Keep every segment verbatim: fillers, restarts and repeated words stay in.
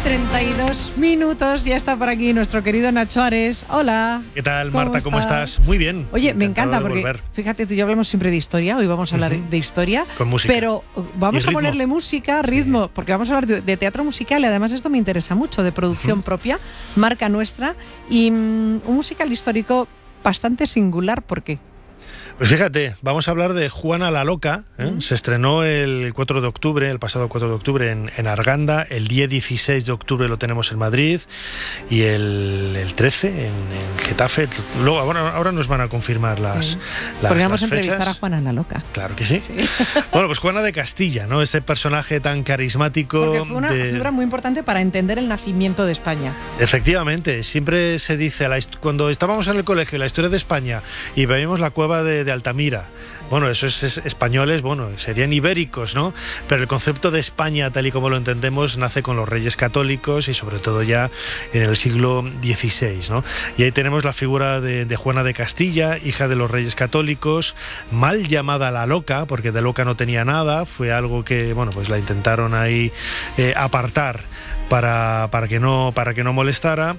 treinta y dos minutos, ya está por aquí nuestro querido Nacho Ares. Hola. ¿Qué tal, ¿Cómo Marta? estás? ¿Cómo estás? Muy bien. Oye, me encanta porque, volver. fíjate, tú y yo hablamos siempre de historia, hoy vamos a hablar uh-huh. de historia, con música. Pero vamos a ponerle música, ritmo, sí. porque vamos a hablar de, de teatro musical y además esto me interesa mucho, de producción uh-huh. propia, marca nuestra y um, un musical histórico bastante singular. ¿Por qué? Pues fíjate, vamos a hablar de Juana la Loca, ¿eh? Mm. Se estrenó el cuatro de octubre, el pasado cuatro de octubre en, en Arganda, el día dieciséis de octubre lo tenemos en Madrid y el, el trece en, en Getafe. Luego, ahora, ahora nos van a confirmar las, sí. las Porque vamos las a entrevistar fechas. a Juana la Loca. Claro que sí. sí. Bueno, pues Juana de Castilla, ¿no? Este personaje tan carismático. Porque fue una de... figura muy importante para entender el nacimiento de España. Efectivamente, siempre se dice, la hist- cuando estábamos en el colegio, la historia de España, y veíamos la cueva de, de Altamira. Bueno, esos es, españoles, bueno, serían ibéricos, ¿no? Pero el concepto de España, tal y como lo entendemos, nace con los reyes católicos y sobre todo ya en el siglo dieciséis, ¿no? Y ahí tenemos la figura de, de Juana de Castilla, hija de los reyes católicos, mal llamada la Loca, porque de loca no tenía nada, fue algo que, bueno, pues la intentaron ahí eh, apartar para, para, que no, para que no molestara,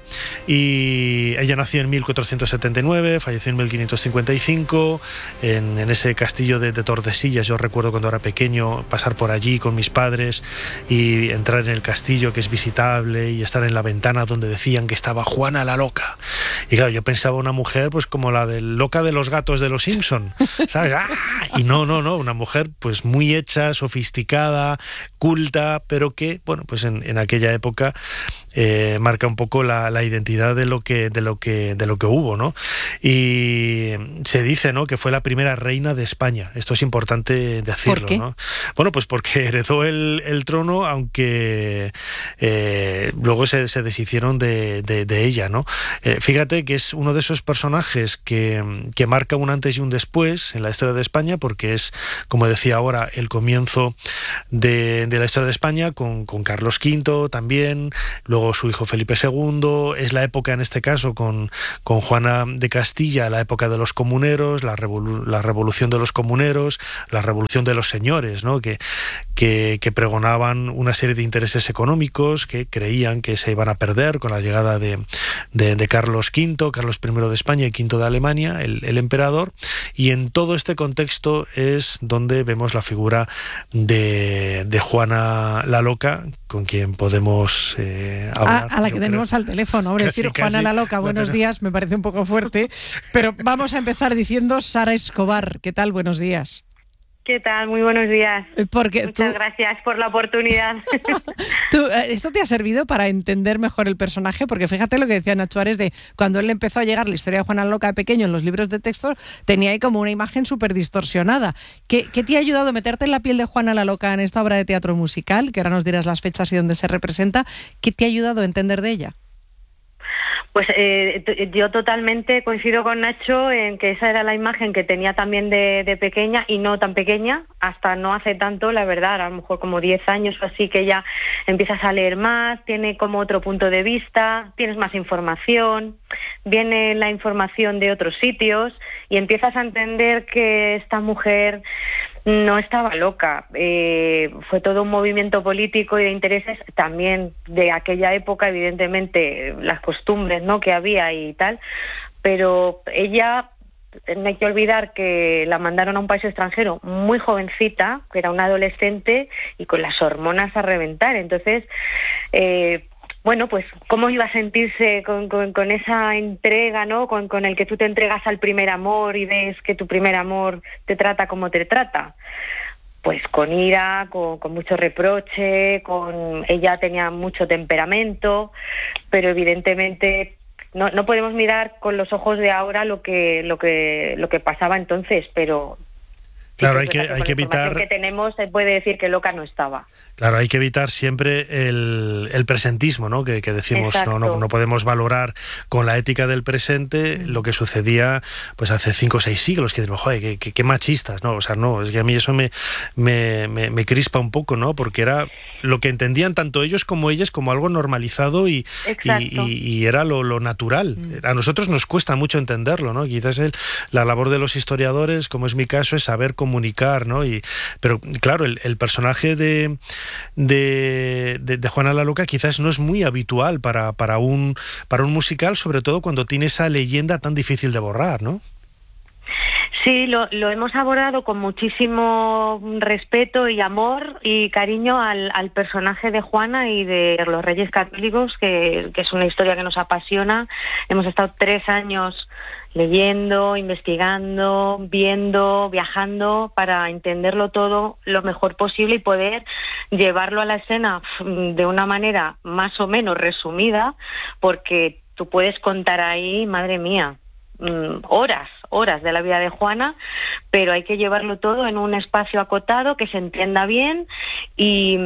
y ella nació en mil cuatrocientos setenta y nueve, falleció en mil quinientos cincuenta y cinco, en, en ese castillo de, de Tordesillas. Yo recuerdo cuando era pequeño pasar por allí con mis padres y entrar en el castillo, que es visitable, y estar en la ventana donde decían que estaba Juana la Loca. Y claro, yo pensaba una mujer pues como la del Loca de los gatos de los Simpson, ¿sabes? ¡Ah! Y no, no, no, una mujer pues muy hecha, sofisticada, culta, pero que, bueno, pues en, en aquella época eh, marca un poco la, la identidad de lo que de lo que de lo que hubo, ¿no? Y se dice, ¿no?, que fue la primera reina de España. Esto es importante decirlo. ¿Por qué? ¿No? Bueno, pues porque heredó el, el trono, aunque eh, luego se, se deshicieron de, de, de ella, ¿no? Eh, fíjate que es uno de esos personajes que, que marca un antes y un después en la historia de España, porque es, como decía ahora, el comienzo de, de la historia de España con, con Carlos quinto también, luego su hijo Felipe segundo, es la época en este caso con, con Juana de Castilla, la época de los comuneros, la, revolu- la revolución de los comuneros, la revolución de los señores, ¿no?, que, que, que pregonaban una serie de intereses económicos que creían que se iban a perder con la llegada de, de, de Carlos quinto, Carlos primero de España y quinto de Alemania, el, el emperador, y en todo este contexto es donde vemos la figura de, de Juana la Loca, con quien podemos eh, hablar. A, a la que tenemos creo. al teléfono, hombre, Casi, decir Juana casi la Loca, buenos días, me parece un poco fuerte, pero vamos a empezar diciendo Sara Escobar. ¿Qué tal? Buenos días. ¿Qué tal? Muy buenos días. Porque Muchas tú, gracias por la oportunidad. tú, ¿Esto te ha servido para entender mejor el personaje? Porque fíjate lo que decía Nacho Ares de cuando él empezó a llegar la historia de Juana la Loca de pequeño en los libros de texto, tenía ahí como una imagen súper distorsionada. ¿Qué, ¿Qué te ha ayudado a meterte en la piel de Juana la Loca en esta obra de teatro musical? Que ahora nos dirás las fechas y dónde se representa. ¿Qué te ha ayudado a entender de ella? Pues eh, t- yo totalmente coincido con Nacho en que esa era la imagen que tenía también de, de pequeña, y no tan pequeña, hasta no hace tanto, la verdad, a lo mejor como diez años o así, que ya empiezas a leer más, tiene como otro punto de vista, tienes más información, viene la información de otros sitios y empiezas a entender que esta mujer no estaba loca, eh, fue todo un movimiento político y de intereses también de aquella época, evidentemente las costumbres, ¿no?, que había y tal, pero ella, no hay que olvidar que la mandaron a un país extranjero muy jovencita, que era una adolescente y con las hormonas a reventar, entonces eh, bueno, pues cómo iba a sentirse con, con, con esa entrega, ¿no?, con, con el que tú te entregas al primer amor y ves que tu primer amor te trata como te trata. Pues con ira, con, con mucho reproche, con ella tenía mucho temperamento, pero evidentemente no, no podemos mirar con los ojos de ahora lo que, lo que, lo que pasaba entonces, pero claro, sí, hay que, hay que evitar que tenemos se puede decir que loca no estaba. Claro, hay que evitar siempre el, el presentismo, ¿no?, que, que decimos, no, no, no podemos valorar con la ética del presente lo que sucedía pues hace cinco o seis siglos, que decimos, joder, qué, qué, qué machistas, ¿no? O sea, no, es que a mí eso me, me, me, me crispa un poco, ¿no? Porque era lo que entendían tanto ellos como ellas como algo normalizado y, y, y, y era lo, lo natural. A nosotros nos cuesta mucho entenderlo, ¿no? Quizás el, la labor de los historiadores, como es mi caso, es saber cómo comunicar, ¿no? Y, pero claro, el, el personaje de, de, de, de Juana la Loca quizás no es muy habitual para, para, un, para un musical, sobre todo cuando tiene esa leyenda tan difícil de borrar, ¿no? Sí, lo, lo hemos abordado con muchísimo respeto y amor y cariño al, al personaje de Juana y de los Reyes Católicos, que, que es una historia que nos apasiona. Hemos estado tres años leyendo, investigando, viendo, viajando para entenderlo todo lo mejor posible y poder llevarlo a la escena de una manera más o menos resumida, porque tú puedes contar ahí, madre mía, horas, horas de la vida de Juana, pero hay que llevarlo todo en un espacio acotado que se entienda bien y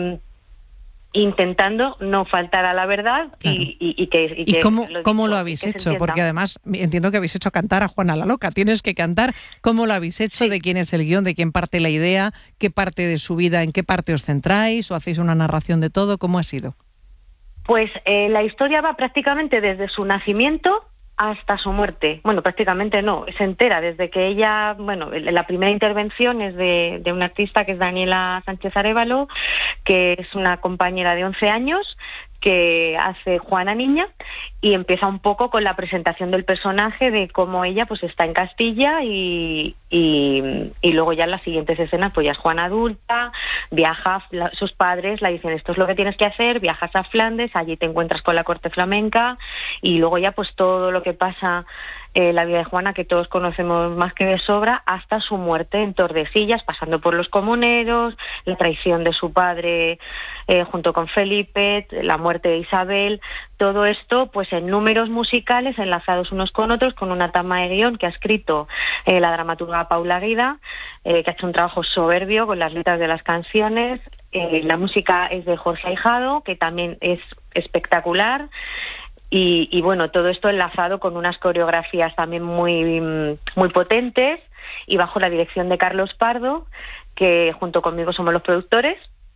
intentando no faltar a la verdad. Claro. y, y, y que y, ¿Y que cómo lo, cómo dicho, lo habéis hecho? entienda. Porque además entiendo que habéis hecho cantar a Juana la Loca. Tienes que cantar. ¿Cómo lo habéis hecho? Sí. ¿De quién es el guión? ¿De quién parte la idea? ¿Qué parte de su vida? ¿En qué parte os centráis? ¿O hacéis una narración de todo? ¿Cómo ha sido? Pues eh, la historia va prácticamente desde su nacimiento hasta su muerte. Bueno, prácticamente no, se entera desde que ella, bueno, la primera intervención es de, de una artista que es Daniela Sánchez Arévalo, que es una compañera de once años, que hace Juana niña, y empieza un poco con la presentación del personaje, de cómo ella pues está en Castilla y, y, y luego ya en las siguientes escenas pues ya es Juana adulta, viaja, la, sus padres la dicen esto es lo que tienes que hacer, viajas a Flandes, allí te encuentras con la corte flamenca y luego ya pues todo lo que pasa eh, la vida de Juana, que todos conocemos más que de sobra, hasta su muerte en Tordesillas, pasando por los comuneros, la traición de su padre eh, junto con Felipe, la muerte de Isabel, todo esto pues en números musicales enlazados unos con otros, con una tama de guión que ha escrito eh, la dramaturga Paula Guida, eh, que ha hecho un trabajo soberbio con las letras de las canciones. Eh, la música es de Jorge Ahijado, que también es espectacular. Y, y bueno, todo esto enlazado con unas coreografías también muy, muy potentes y bajo la dirección de Carlos Pardo, que junto conmigo somos los productores.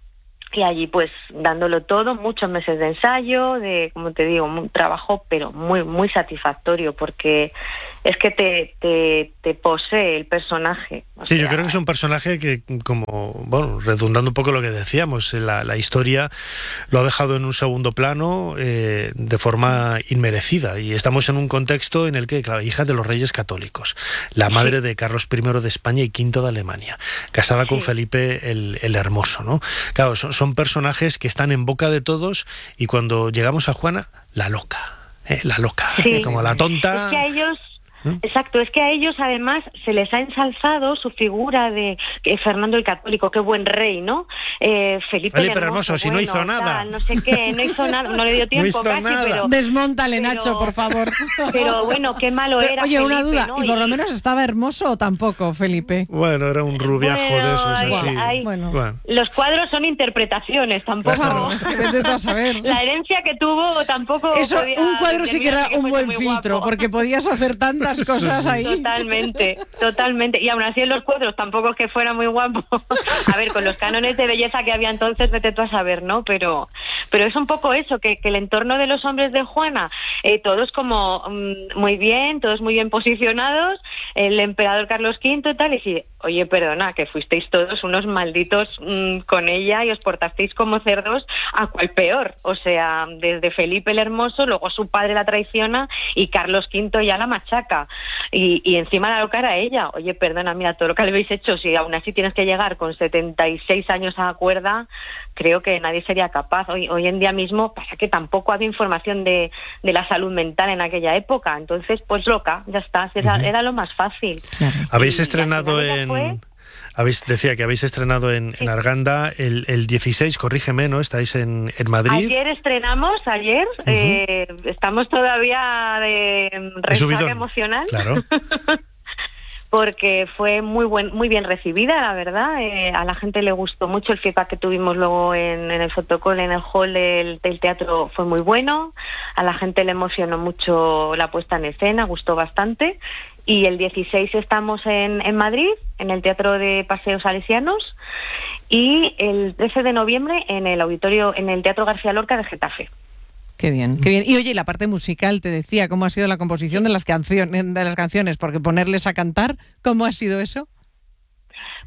Y allí pues dándolo todo, muchos meses de ensayo, de, como te digo, un trabajo pero muy muy satisfactorio, porque es que te, te, te posee el personaje. O sí, sea, yo creo que es un personaje que, como, bueno, redundando un poco lo que decíamos, la, la historia lo ha dejado en un segundo plano eh, de forma inmerecida, y estamos en un contexto en el que, claro, hija de los Reyes Católicos, la madre de Carlos primero de España y quinto de Alemania, casada sí. con Felipe el, el Hermoso, ¿no? Claro, son, son personajes que están en boca de todos, y cuando llegamos a Juana, la loca, ¿eh? la loca, sí. ¿eh? como la tonta. Es que a ellos... Exacto, es que a ellos además se les ha ensalzado su figura de eh, Fernando el Católico, qué buen rey, ¿no? Eh, Felipe, Felipe el Hermoso, Hermoso, si bueno, no hizo nada. Tal, no sé qué, no hizo nada, no le dio tiempo no casi, nada. pero... Desmóntale, pero, Nacho, por favor. Pero bueno, qué malo pero, era Oye, Felipe, una duda, ¿no? ¿y por y... lo menos estaba hermoso o tampoco, Felipe? Bueno, era un rubiajo bueno, de esos, hay, así. Hay, bueno. Bueno. Los cuadros son interpretaciones, tampoco... Claro, es que vete tú a saber. La herencia que tuvo tampoco... Eso, podía un cuadro sí que era que un buen filtro, guapo. porque podías hacer tantas cosas ahí. Totalmente, totalmente. Y aún así en los cuadros tampoco es que fuera muy guapo. A ver, con los cánones de belleza que había entonces, vete tú a saber, ¿no? Pero pero es un poco eso, que, que el entorno de los hombres de Juana, eh, todos como um, muy bien, todos muy bien posicionados, el emperador Carlos quinto y tal, y sí, oye, perdona, que fuisteis todos unos malditos um, con ella y os portasteis como cerdos, a cual peor. O sea, desde Felipe el Hermoso, luego su padre la traiciona y Carlos quinto ya la machaca. Y, y encima la loca era ella. Oye, perdona, mira, todo lo que le habéis hecho, si aún así tienes que llegar con setenta y seis años a la cuerda, creo que nadie sería capaz. Hoy, hoy en día mismo pasa que tampoco había información de, de la salud mental en aquella época. Entonces, pues loca, ya está, era, era lo más fácil. Claro. Habéis y, estrenado y en... fue... Habéis, decía que habéis estrenado en, sí. en Arganda el, el dieciséis, corrígeme, ¿no? Estáis en, en Madrid. Ayer estrenamos, ayer. Uh-huh. eh, estamos todavía de resaca emocional. Claro. Porque fue muy buen, muy bien recibida, la verdad. Eh, a la gente le gustó mucho el feedback que tuvimos luego en, en el fotocall, en el hall del, del teatro, fue muy bueno. A la gente le emocionó mucho la puesta en escena, gustó bastante. Y el dieciséis estamos en, en Madrid, en el Teatro de Paseos Salesianos, y el trece de noviembre en el auditorio, en el Teatro García Lorca de Getafe. Qué bien, qué bien. Y oye, la parte musical, te decía, ¿cómo ha sido la composición de las canciones, de las canciones? Porque ponerles a cantar, ¿cómo ha sido eso?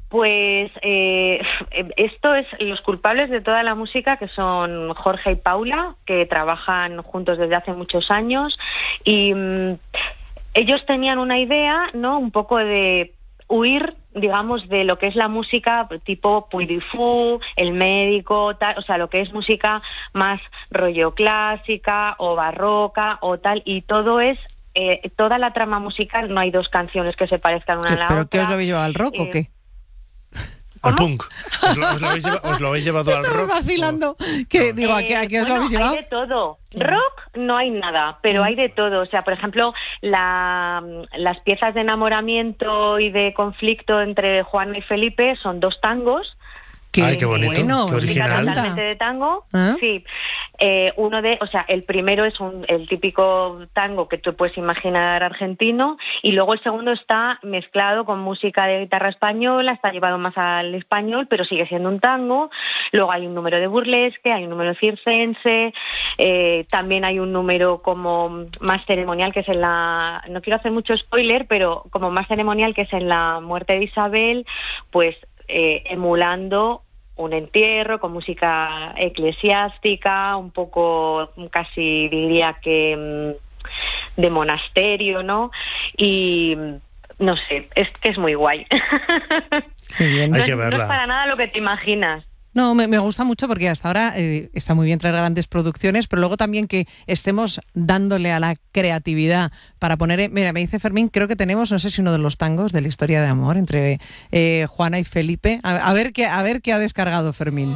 Pues eh, esto es los culpables de toda la música, que son Jorge y Paula, que trabajan juntos desde hace muchos años, y mmm, ellos tenían una idea, ¿no? Un poco de huir, digamos, de lo que es la música tipo Puy du Fou, El Médico, tal, o sea, lo que es música más rollo clásica o barroca o tal, y todo es eh, toda la trama musical, no hay dos canciones que se parezcan una a la ¿Pero otra. qué os lo habéis llevado al rock eh, o qué? Al punk. ¿Os lo, os lo habéis llevado, os lo habéis llevado al Estamos rock? vacilando. ¿Qué, digo, ¿a qué, a qué os bueno, lo habéis llevado? Hay de todo. Rock no hay nada, pero Mm. hay de todo. O sea, por ejemplo, la, las piezas de enamoramiento y de conflicto entre Juana y Felipe son dos tangos. Qué Ay, qué bonito, bueno, qué me original. encanta. Totalmente de tango, ¿Ah? sí. Eh, uno de, o sea, el primero es un, el típico tango que tú puedes imaginar argentino, y luego el segundo está mezclado con música de guitarra española, está llevado más al español, pero sigue siendo un tango. Luego hay un número de burlesque, hay un número circense, eh, también hay un número como más ceremonial, que es en la, no quiero hacer mucho spoiler, pero como más ceremonial, que es en la muerte de Isabel, pues eh, emulando un entierro con música eclesiástica, un poco casi diría que mmm, de monasterio, ¿no? Y no sé, es que es muy guay. Qué bien. Hay No que es, no verla. es para nada lo que te imaginas. No, me, me gusta mucho porque hasta ahora eh, está muy bien traer grandes producciones, pero luego también que estemos dándole a la creatividad para poner... eh, Mira, me dice Fermín, creo que tenemos, no sé si uno de los tangos de la historia de amor entre eh, Juana y Felipe. A, a ver qué, a ver qué ha descargado Fermín.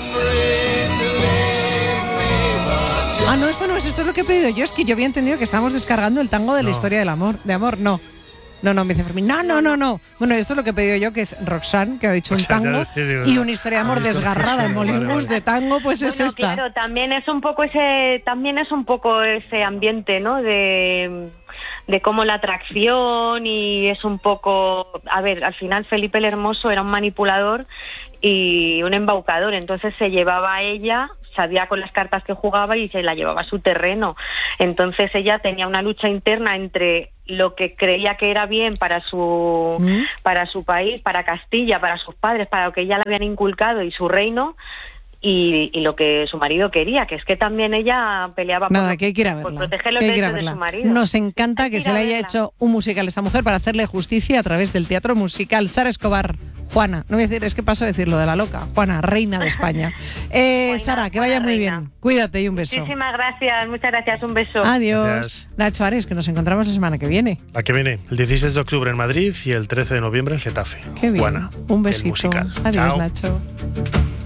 Ah, no, esto no es, esto es lo que he pedido yo. Es que yo había entendido que estábamos descargando el tango de la No. historia del amor. De amor, no. No, no, me dice Fermín, no, no, no, no. Bueno, esto es lo que he pedido yo, que es Roxanne, que ha dicho un Roxanne, tango, ya decía, y digo, una historia de amor ah, listo, desgarrada en vale, Mollingus vale. de tango, pues es Bueno, esta. claro, también es un poco ese, también es un poco ese ambiente, ¿no? De, de cómo la atracción, y es un poco, a ver, al final Felipe el Hermoso era un manipulador y un embaucador, entonces se llevaba a ella, sabía con las cartas que jugaba y se la llevaba a su terreno. Entonces ella tenía una lucha interna entre lo que creía que era bien para su ¿Mm? para su país, para Castilla, para sus padres, para lo que ella le habían inculcado y su reino, y, y lo que su marido quería, que es que también ella peleaba Nada, por, que hay que ir a por verla. proteger los que hay que ir a derechos de verla. su marido. Nos encanta Hay que que se ir le a haya verla. hecho un musical a esta mujer para hacerle justicia a través del teatro musical. Sara Escobar, Juana, no voy a decir, es que paso a decirlo de la loca, Juana, reina de España. Eh, Buena, Sara, que buena vaya muy reina. bien. Cuídate y un beso. Muchísimas gracias, muchas gracias, un beso. Adiós. Gracias. Nacho Ares, que nos encontramos la semana que viene. La que viene, el dieciséis de octubre en Madrid y el trece de noviembre en Getafe. Qué bien. Juana, Un el besito. musical. Adiós, Chao. Nacho.